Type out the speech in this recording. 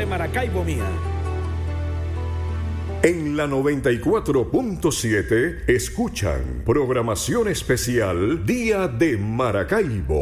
Maracaibo Mía. En la 94.7 escuchan programación especial Día de Maracaibo.